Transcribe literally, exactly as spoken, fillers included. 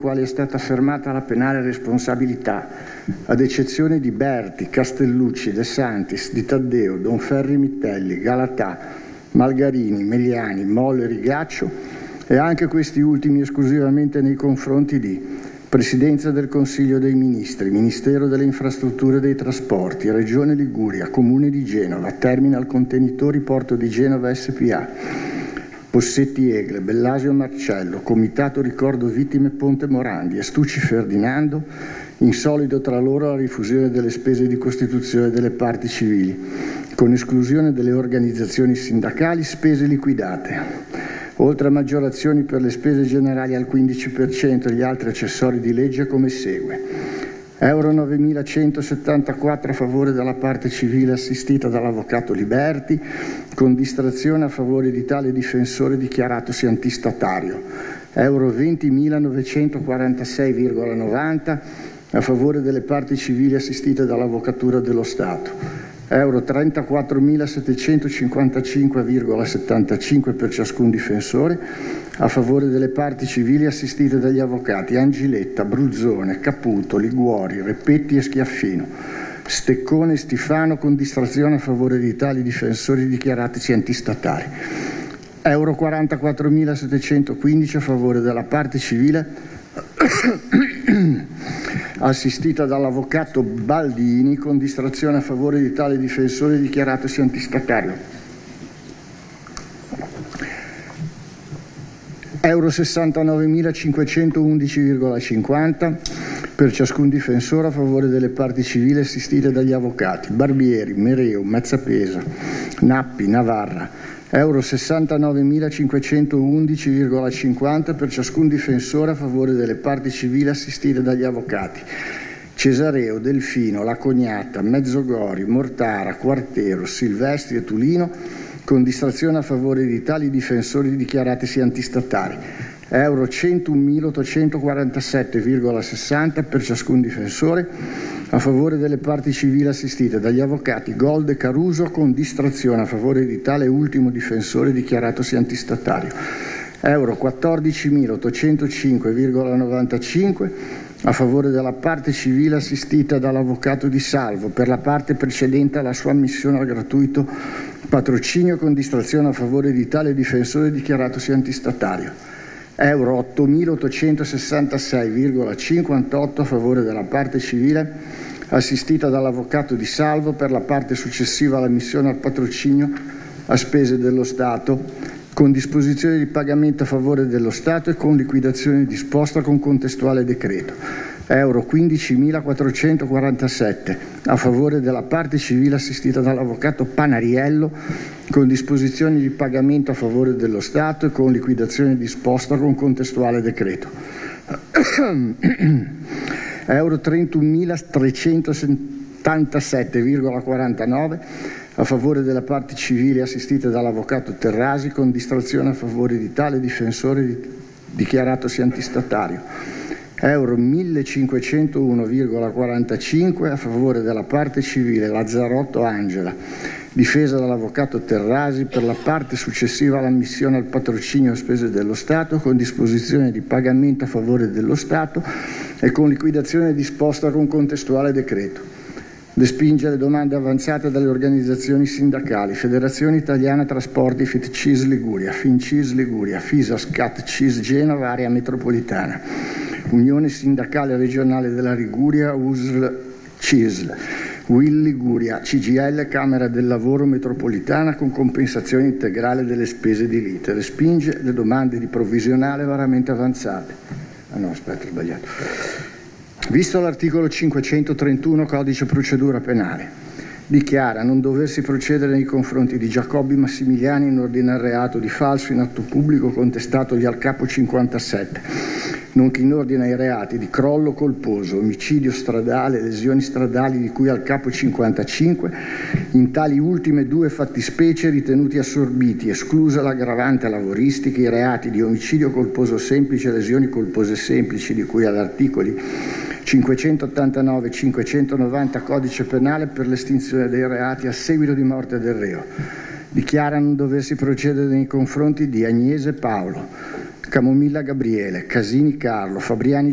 quali è stata affermata la penale responsabilità, ad eccezione di Berti, Castellucci, De Santis, Di Taddeo, Donferri Mittelli, Galatà, Malgarini, Megliani, Molleri, Gaccio, e anche questi ultimi esclusivamente nei confronti di Presidenza del Consiglio dei Ministri, Ministero delle Infrastrutture e dei Trasporti, Regione Liguria, Comune di Genova, Terminal Contenitori Porto di Genova S P A, Possetti Egle, Bellasio Marcello, Comitato Ricordo Vittime Ponte Morandi, Estucci Ferdinando, insolito tra loro la rifusione delle spese di costituzione delle parti civili, con esclusione delle organizzazioni sindacali, spese liquidate, oltre a maggiorazioni per le spese generali al quindici per cento e gli altri accessori di legge come segue. Euro novemilacentosettantaquattro a favore della parte civile assistita dall'avvocato Liberti, con distrazione a favore di tale difensore dichiaratosi antistatario. Euro ventimilanovecentokwarantasei virgola novanta a favore delle parti civili assistite dall'Avvocatura dello Stato. Euro trentaquattromilasettecentocinquantacinque virgola settantacinque per ciascun difensore a favore delle parti civili assistite dagli avvocati Angiletta, Bruzzone, Caputo, Liguori, Repetti e Schiaffino. Steccone e Stifano con distrazione a favore di tali difensori dichiaratisi antistatali. Euro quarantaquattromilasettecentoquindici a favore della parte civile assistita dall'avvocato Baldini con distrazione a favore di tale difensore dichiaratosi antistatario. Euro sessantanovemilacinquecentoundici virgola cinquanta per ciascun difensore a favore delle parti civili assistite dagli avvocati Barbieri, Mereu, Mazzapesa, Nappi, Navarra. Euro sessantanovemilacinquecentoundici virgola cinquanta per ciascun difensore a favore delle parti civili assistite dagli avvocati Cesareo, Delfino, La Cognata, Mezzogori, Mortara, Quartero, Silvestri e Tulino, con distrazione a favore di tali difensori dichiaratisi antistatali. Euro centomilaottocentoquarantasette virgola sessanta per ciascun difensore a favore delle parti civili assistite dagli avvocati Gold e Caruso, con distrazione a favore di tale ultimo difensore dichiaratosi antistatario. Euro quattordicimilaottocentocinque virgola novantacinque a favore della parte civile assistita dall'avvocato Di Salvo per la parte precedente alla sua ammissione al gratuito patrocinio, con distrazione a favore di tale difensore dichiaratosi antistatario. Euro ottomilaottocentosessantasei virgola cinquantotto a favore della parte civile assistita dall'avvocato Di Salvo per la parte successiva all'ammissione al patrocinio a spese dello Stato, con disposizione di pagamento a favore dello Stato e con liquidazione disposta con contestuale decreto. Euro quindicimilaquattrocentoquarantasette a favore della parte civile assistita dall'avvocato Panariello, con disposizioni di pagamento a favore dello Stato e con liquidazione disposta con contestuale decreto. Euro trentunomilatrecentosettantasette virgola quarantanove a favore della parte civile assistita dall'avvocato Terrasi, con distrazione a favore di tale difensore dichiaratosi antistatario. Euro millecinquecentouno virgola quarantacinque a favore della parte civile Lazzarotto Angela, difesa dall'avvocato Terrasi per la parte successiva all'ammissione al patrocinio a spese dello Stato, con disposizione di pagamento a favore dello Stato e con liquidazione disposta con contestuale decreto. Respinge le domande avanzate dalle organizzazioni sindacali Federazione Italiana Trasporti FITCIS Liguria, FINCIS Liguria, FISAS CAT CIS Genova Area Metropolitana, Unione Sindacale Regionale della Liguria, U S L C I S L, U I L Liguria, C G I L Camera del Lavoro Metropolitana con compensazione integrale delle spese di lite. Respinge le domande di provvisionale veramente avanzate. Ah no, aspetta, ho sbagliato. Visto l'articolo cinquecentotrentuno Codice Procedura Penale, dichiara non doversi procedere nei confronti di Giacobbi Massimiliani in ordine al reato di falso in atto pubblico contestatogli al capo cinquantasette, nonché in ordine ai reati di crollo colposo, omicidio stradale, lesioni stradali di cui al capo cinquantacinque, in tali ultime due fattispecie ritenuti assorbiti, esclusa l'aggravante lavoristica, i reati di omicidio colposo semplice e lesioni colpose semplici di cui agli articoli cinquecentottantanove e cinquecentonovanta Codice Penale per l'estinzione dei reati a seguito di morte del reo. Dichiara non doversi procedere nei confronti di Agnese Paolo, Camomilla Gabriele, Casini Carlo, Fabriani